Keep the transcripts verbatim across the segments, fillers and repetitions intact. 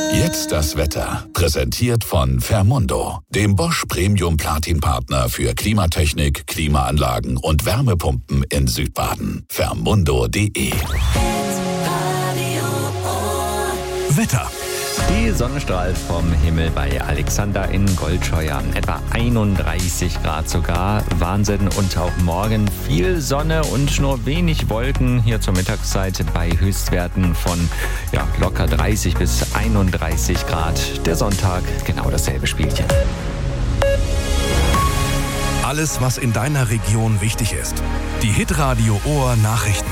Jetzt das Wetter. Präsentiert von Fermundo, dem Bosch Premium Platin Partner für Klimatechnik, Klimaanlagen und Wärmepumpen in Südbaden. Fermundo punkt de. Wetter. Die Sonne strahlt vom Himmel bei Alexander in Goldscheuer. Etwa einunddreißig Grad sogar. Wahnsinn. Und auch morgen viel Sonne und nur wenig Wolken hier zur Mittagszeit bei Höchstwerten von ja, locker dreißig bis einunddreißig Grad. Der Sonntag genau dasselbe Spielchen. Alles, was in deiner Region wichtig ist. Die Hitradio Ohr Nachrichten.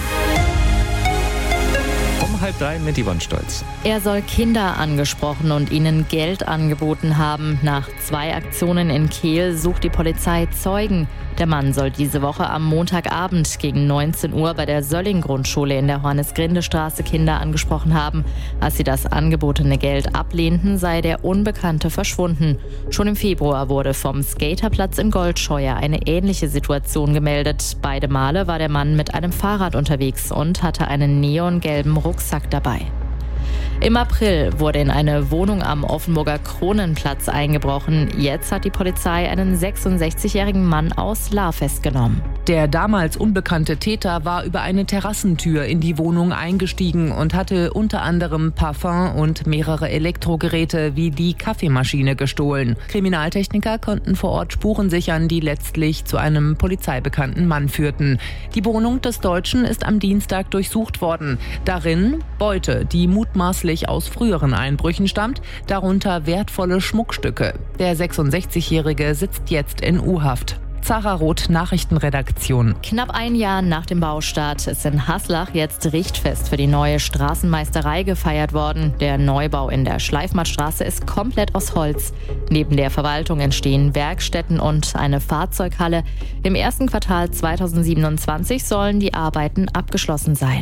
Um halb drei mit Yvonne Stolz. Er soll Kinder angesprochen und ihnen Geld angeboten haben. Nach zwei Aktionen in Kehl sucht die Polizei Zeugen. Der Mann soll diese Woche am Montagabend gegen neunzehn Uhr bei der Sölling-Grundschule in der Johannes-Grinde-Straße Kinder angesprochen haben. Als sie das angebotene Geld ablehnten, sei der Unbekannte verschwunden. Schon im Februar wurde vom Skaterplatz in Goldscheuer eine ähnliche Situation gemeldet. Beide Male war der Mann mit einem Fahrrad unterwegs und hatte einen neongelben Rucksack dabei. Im April wurde in eine Wohnung am Offenburger Kronenplatz eingebrochen. Jetzt hat die Polizei einen sechsundsechzigjährigen Mann aus Lahr festgenommen. Der damals unbekannte Täter war über eine Terrassentür in die Wohnung eingestiegen und hatte unter anderem Parfum und mehrere Elektrogeräte wie die Kaffeemaschine gestohlen. Kriminaltechniker konnten vor Ort Spuren sichern, die letztlich zu einem polizeibekannten Mann führten. Die Wohnung des Deutschen ist am Dienstag durchsucht worden. Darin Beute, die mutmaßlich aus früheren Einbrüchen stammt, darunter wertvolle Schmuckstücke. Der sechsundsechzigjährige sitzt jetzt in U-Haft. Zara Roth, Nachrichtenredaktion. Knapp ein Jahr nach dem Baustart ist in Haslach jetzt Richtfest für die neue Straßenmeisterei gefeiert worden. Der Neubau in der Schleifmattstraße ist komplett aus Holz. Neben der Verwaltung entstehen Werkstätten und eine Fahrzeughalle. Im ersten Quartal zweitausendsiebenundzwanzig sollen die Arbeiten abgeschlossen sein.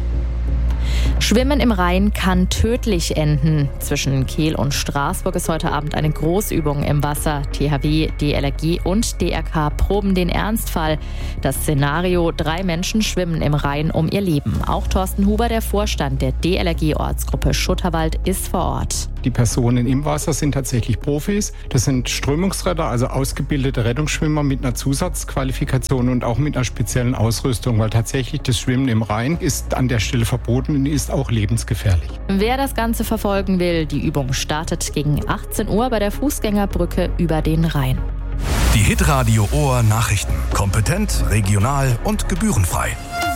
Schwimmen im Rhein kann tödlich enden. Zwischen Kehl und Straßburg ist heute Abend eine Großübung im Wasser. T H W, D L R G und D R K proben den Ernstfall. Das Szenario: drei Menschen schwimmen im Rhein um ihr Leben. Auch Thorsten Huber, der Vorstand der D L R G-Ortsgruppe Schutterwald, ist vor Ort. Die Personen im Wasser sind tatsächlich Profis. Das sind Strömungsretter, also ausgebildete Rettungsschwimmer mit einer Zusatzqualifikation und auch mit einer speziellen Ausrüstung, weil tatsächlich das Schwimmen im Rhein ist an der Stelle verboten und ist auch lebensgefährlich. Wer das Ganze verfolgen will, die Übung startet gegen achtzehn Uhr bei der Fußgängerbrücke über den Rhein. Die Hitradio Ohr Nachrichten. Kompetent, regional und gebührenfrei.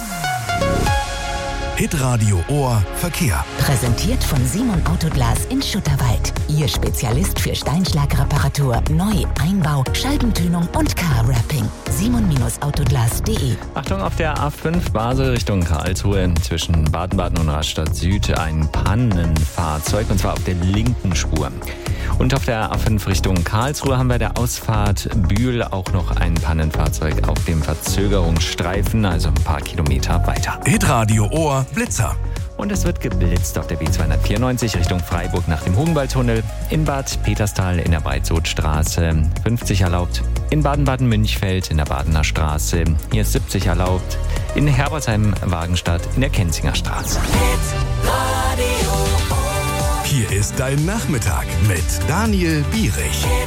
Hitradio Ohr Verkehr. Präsentiert von Simon Autoglas in Schutterwald. Ihr Spezialist für Steinschlagreparatur, Neu-, Einbau, Scheibentönung und Car-Wrapping. simon Autoglas punkt de. Achtung, auf der A fünf Basel Richtung Karlsruhe zwischen Baden-Baden und Rastatt Süd ein Pannenfahrzeug, und zwar auf der linken Spur. Und auf der A fünf Richtung Karlsruhe haben wir der Ausfahrt Bühl auch noch ein Pannenfahrzeug auf dem Verzögerungsstreifen, also ein paar Kilometer weiter. Hitradio Ohr Blitzer. Und es wird geblitzt auf der B zweihundertvierundneunzig Richtung Freiburg nach dem Hugenwaldtunnel. In Bad Peterstal in der Breitsootstraße fünfzig erlaubt. In Baden-Baden-Münchfeld in der Badener Straße hier ist siebzig erlaubt. In Herbolzheim-Wagenstadt in der Kenzinger Straße. Hier ist dein Nachmittag mit Daniel Bierich.